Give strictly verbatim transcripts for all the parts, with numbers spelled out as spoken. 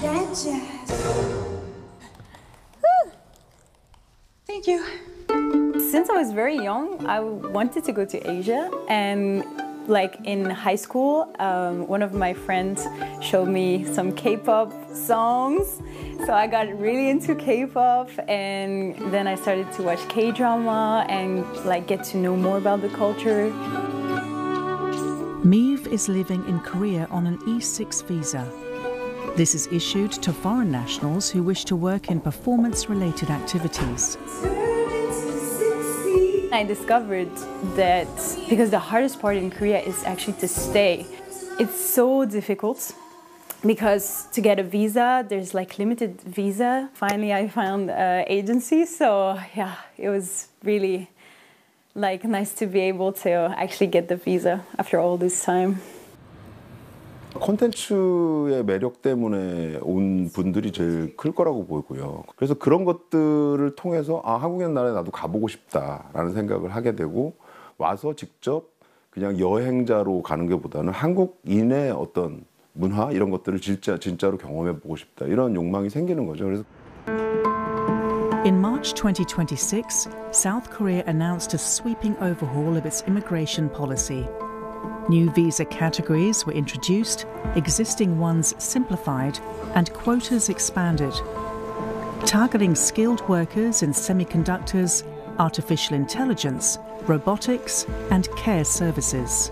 Thank you. Since I was very young, I wanted to go to Asia, and like in high school, um, one of my friends showed me some K-pop songs. So I got really into K-pop, and then I started to watch K-drama and like get to know more about the culture. Meave is living in Korea on an E six visa. This is issued to foreign nationals who wish to work in performance-related activities. I discovered that because the hardest part in Korea is actually to stay. It's so difficult because to get a visa, there's like limited visa. Finally, I found an agency, so yeah, it was really like nice to be able to actually get the visa after all this time. 콘텐츠의 매력 때문에 온 분들이 제일 클 거라고 보고요. 그래서 그런 것들을 통해서 아, 한국이라는 나라에 나도 가보고 싶다라는 생각을 하게 되고 와서 직접 그냥 여행자로 가는 것보다는 한국인의 어떤 문화 이런 것들을 진짜 진짜로 경험해 보고 싶다 이런 욕망이 생기는 거죠. 그래서 In March twenty twenty-six, South Korea announced a sweeping overhaul of its immigration policy. New visa categories were introduced, existing ones simplified, and quotas expanded, targeting skilled workers in semiconductors, artificial intelligence, robotics, and care services.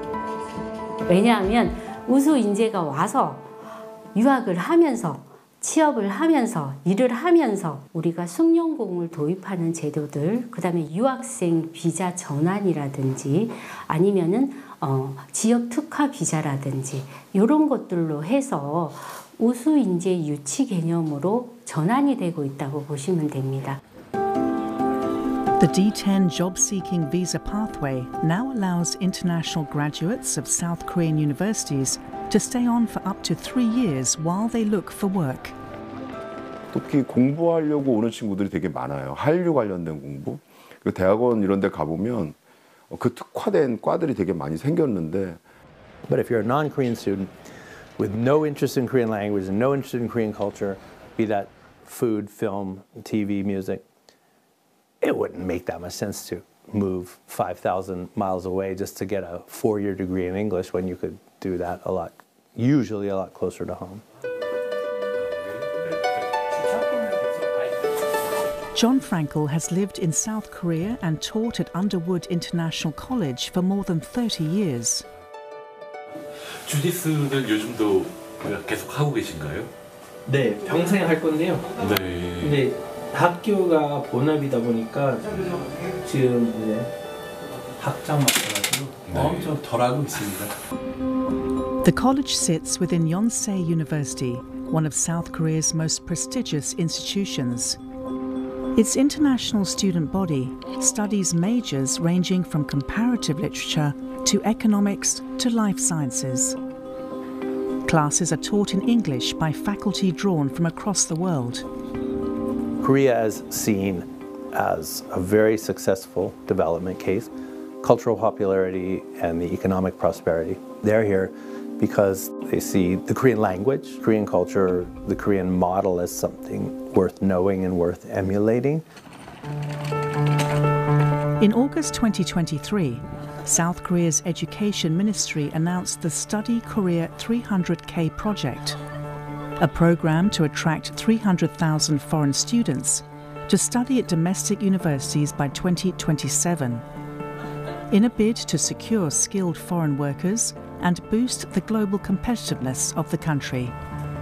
왜냐하면 우수 인재가 와서 유학을 하면서 취업을 하면서 일을 하면서 우리가 숙련공을 도입하는 제도들, 그다음에 유학생 비자 전환이라든지 아니면은 어, 지역 특화 비자라든지 이런 것들로 해서 우수 인재 유치 개념으로 전환이 되고 있다고 보시면 됩니다. The D ten job-seeking visa pathway now allows international graduates of South Korean universities to stay on for up to three years while they look for work. 특히 공부하려고 오는 친구들이 되게 많아요. 한류 관련된 공부. 대학원 이런 데 가보면 그 특화된 과들이 되게 많이 생겼는데 But if you're a non-Korean student with no interest in Korean language and no interest in Korean culture, be that food, film, T V, music, it wouldn't make that much sense to move five thousand miles away just to get a four-year degree in English when you could do that a lot, usually a lot closer to home. John Frankel has lived in South Korea and taught at Underwood International College for more than thirty years. 주짓수는 요즘도 계속 하고 계신가요? 네, 평생 할 건데요. 네. 근데 학교가 본업이다 보니까 지금 이제 학장 맡아가지고 네. 엄청 덜 하고 있습니다. The college sits within Yonsei University, one of South Korea's most prestigious institutions. Its international student body studies majors ranging from comparative literature to economics to life sciences. Classes are taught in English by faculty drawn from across the world. Korea is seen as a very successful development case. Cultural popularity and the economic prosperity. They're here because they see the Korean language, Korean culture, the Korean model as something worth knowing and worth emulating. In August twenty twenty-three, South Korea's Education Ministry announced the Study Korea three hundred K project, a program to attract three hundred thousand foreign students to study at domestic universities by twenty twenty-seven, in a bid to secure skilled foreign workers and boost the global competitiveness of the country.